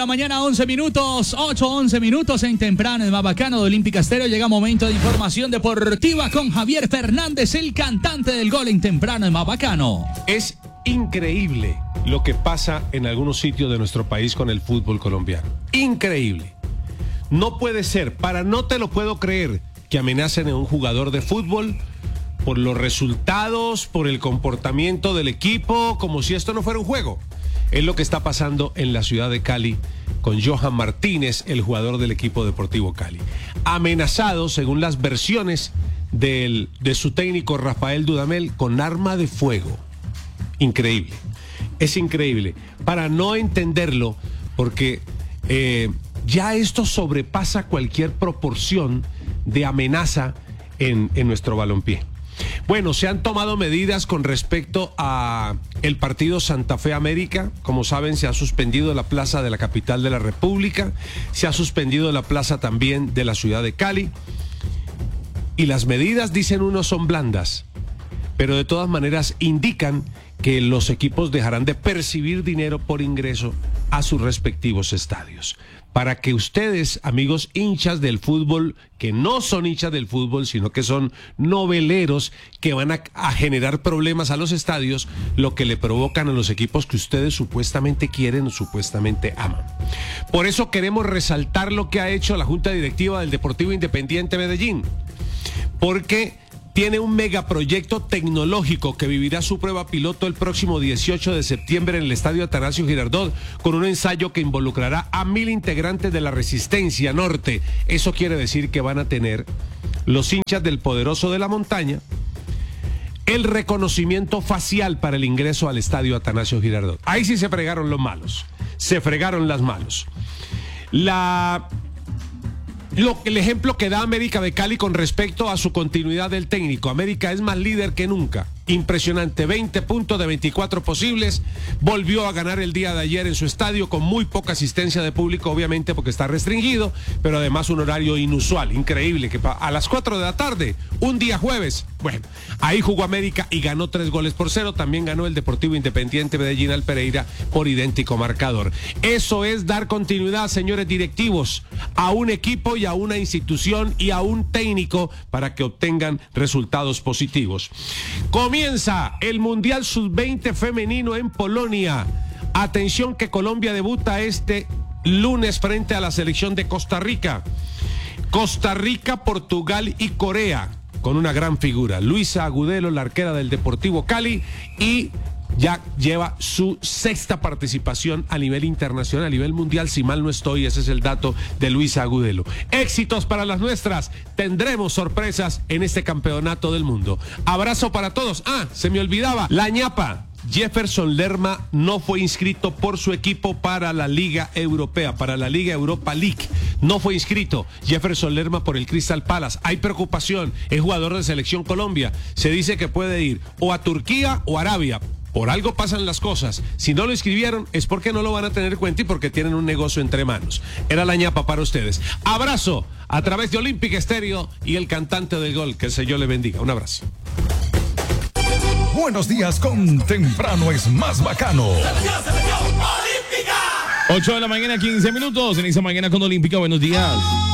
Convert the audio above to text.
la mañana, 11 minutos. 11 minutos en temprano, el más bacano de Olímpica Estéreo. Llega momento de información deportiva con Javier Fernández, el cantante del gol en temprano, el más bacano. Es increíble lo que pasa en algunos sitios de nuestro país con el fútbol colombiano. Increíble. No puede ser, no te lo puedo creer, que amenacen a un jugador de fútbol por los resultados, por el comportamiento del equipo, como si esto no fuera un juego. Es lo que está pasando en la ciudad de Cali con Johan Martínez, el jugador del equipo Deportivo Cali. Amenazado, según las versiones de su técnico Rafael Dudamel, con arma de fuego. Increíble. Es increíble. Para no entenderlo, porque ya esto sobrepasa cualquier proporción de amenaza en nuestro balompié. Bueno, se han tomado medidas con respecto a el partido Santa Fe América. Como saben, se ha suspendido la plaza de la capital de la República, se ha suspendido la plaza también de la ciudad de Cali. Y las medidas, dicen unos, son blandas, pero de todas maneras indican que los equipos dejarán de percibir dinero por ingreso a sus respectivos estadios. Para que ustedes, amigos hinchas del fútbol, que no son hinchas del fútbol, sino que son noveleros que van a generar problemas a los estadios, lo que le provocan a los equipos que ustedes supuestamente quieren o supuestamente aman. Por eso queremos resaltar lo que ha hecho la Junta Directiva del Deportivo Independiente Medellín, porque tiene un megaproyecto tecnológico que vivirá su prueba piloto el próximo 18 de septiembre en el Estadio Atanasio Girardot, con un ensayo que involucrará a 1,000 integrantes de la Resistencia Norte. Eso quiere decir que van a tener los hinchas del Poderoso de la Montaña el reconocimiento facial para el ingreso al Estadio Atanasio Girardot. Ahí sí se fregaron los malos, se fregaron las malos. El ejemplo que da América de Cali con respecto a su continuidad del técnico. América es más líder que nunca. Impresionante, 20 puntos de 24 posibles. Volvió a ganar el día de ayer en su estadio con muy poca asistencia de público, obviamente porque está restringido, pero además un horario inusual, increíble, que a las 4 de la tarde, un día jueves. Bueno, ahí jugó América y ganó 3-0. También ganó el Deportivo Independiente Medellín al Pereira por idéntico marcador. Eso es dar continuidad, señores directivos, a un equipo y a una institución y a un técnico para que obtengan resultados positivos. Comienza el Mundial Sub-20 femenino en Polonia. Atención que Colombia debuta este lunes frente a la selección de Costa Rica. Costa Rica, Portugal y Corea, con una gran figura. Luisa Agudelo, la arquera del Deportivo Cali, y ya lleva su 6ª participación a nivel internacional, a nivel mundial, si mal no estoy. Ese es el dato de Luisa Agudelo. Éxitos para las nuestras. Tendremos sorpresas en este campeonato del mundo. Abrazo para todos. Se me olvidaba, la ñapa. Jefferson Lerma no fue inscrito por su equipo para la Liga Europea, para la Liga Europa League. No fue inscrito Jefferson Lerma por el Crystal Palace. Hay preocupación. Es jugador de Selección Colombia. Se dice que puede ir o a Turquía o a Arabia. Por algo pasan las cosas. Si no lo inscribieron es porque no lo van a tener en cuenta y porque tienen un negocio entre manos. Era la ñapa para ustedes. Abrazo a través de Olímpica Estéreo y el cantante del gol. Que el Señor le bendiga. Un abrazo. Buenos días con Temprano es más bacano. 8 de la mañana, 15 minutos. En esa mañana con Olímpica, buenos días.